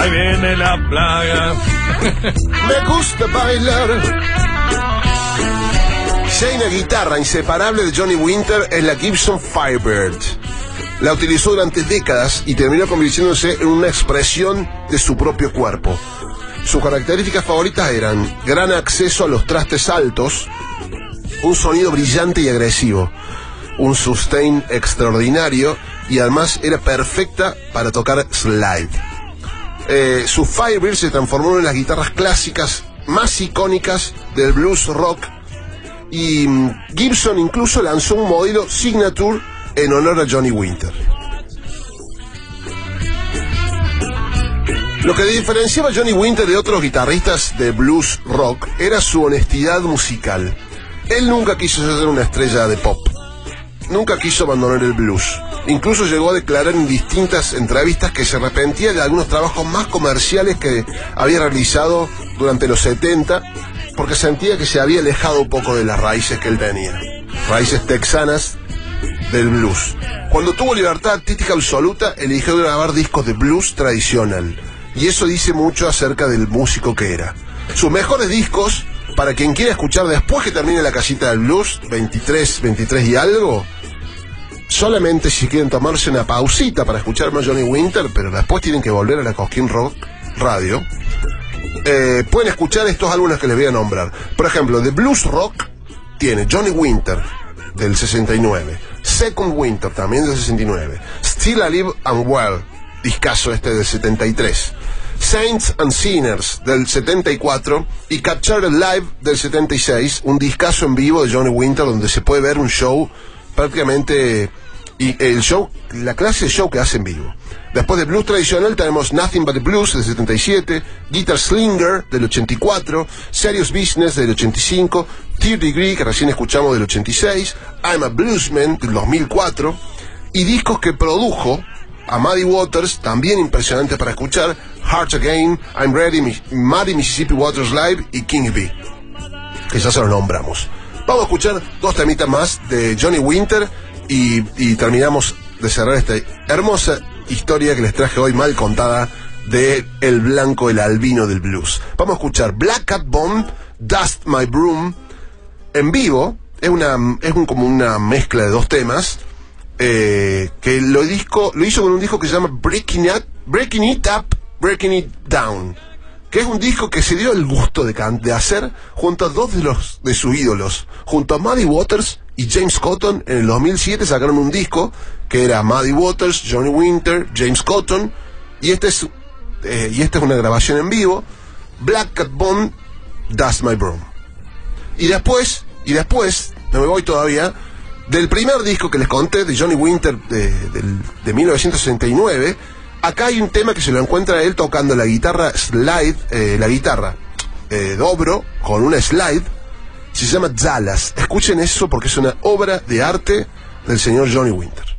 ahí viene la plaga. Me gusta bailar. Si hay una guitarra inseparable de Johnny Winter es la Gibson Firebird. La utilizó durante décadas y terminó convirtiéndose en una expresión de su propio cuerpo. Sus características favoritas eran gran acceso a los trastes altos, un sonido brillante y agresivo, un sustain extraordinario y además era perfecta para tocar slide. Su Firebird se transformó en una de las guitarras clásicas más icónicas del blues rock y Gibson incluso lanzó un modelo Signature en honor a Johnny Winter. Lo que diferenciaba a Johnny Winter de otros guitarristas de blues rock era su honestidad musical. Él nunca quiso ser una estrella de pop, nunca quiso abandonar el blues. Incluso llegó a declarar en distintas entrevistas que se arrepentía de algunos trabajos más comerciales que había realizado durante los 70, porque sentía que se había alejado un poco de las raíces que él tenía, raíces texanas del blues. Cuando tuvo libertad artística absoluta, eligió grabar discos de blues tradicional, y eso dice mucho acerca del músico que era. Sus mejores discos, para quien quiera escuchar después que termine la casita del blues, 23 y algo, solamente si quieren tomarse una pausita para escuchar más Johnny Winter, pero después tienen que volver a la Cosquín Rock Radio, pueden escuchar estos álbumes que les voy a nombrar. Por ejemplo, de blues rock tiene Johnny Winter del 69, Second Winter también del 69, Still Alive and Well, discazo este del 73, Saints and Sinners del 74 y Captured Live del 76, un discazo en vivo de Johnny Winter donde se puede ver un show prácticamente, y el show, la clase de show que hace en vivo. Después de blues tradicional tenemos Nothing But The Blues del 77, Guitar Slinger del 84, Serious Business del 85, Third Degree que recién escuchamos del 86, I'm a Bluesman del 2004 y discos que produjo a Muddy Waters, también impresionante para escuchar, Heart Again, I'm Ready, Muddy Mississippi Waters Live y King B, que ya se los nombramos. Vamos a escuchar dos temitas más de Johnny Winter y terminamos de cerrar esta hermosa historia que les traje hoy mal contada de el blanco, el albino del blues. Vamos a escuchar Black Cat Bomb, Dust My Broom, en vivo. Es como una mezcla de dos temas que lo hizo con un disco que se llama Breaking It Up, Breaking It Down, que es un disco que se dio el gusto de hacer junto a dos de sus ídolos, junto a Muddy Waters y James Cotton. En el 2007 sacaron un disco que era Muddy Waters, Johnny Winter, James Cotton, y esta es una grabación en vivo, Black Cat Bomb, Dust My Broom. Y después, no me voy todavía, del primer disco que les conté de Johnny Winter de 1969, acá hay un tema que se lo encuentra él tocando la guitarra slide, dobro con una slide, se llama Dallas. Escuchen eso porque es una obra de arte del señor Johnny Winter.